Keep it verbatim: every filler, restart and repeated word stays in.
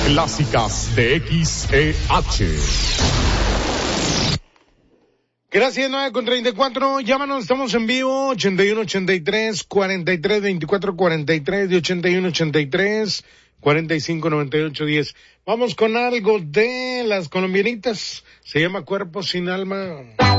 clásicas de X E H. Gracias, nueve con treinta y cuatro. Llámanos, estamos en vivo. ochenta y uno ochenta y tres cuarenta y tres veinticuatro cuarenta y tres de ochenta y uno ochenta y tres cuarenta y cinco noventa y ocho diez. Vamos con algo de las colombianitas. Se llama Cuerpo sin Alma.